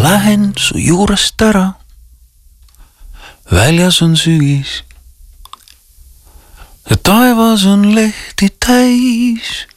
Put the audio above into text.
lähen su juurest ära. Väljas on sügis ja taevas on lehti täis.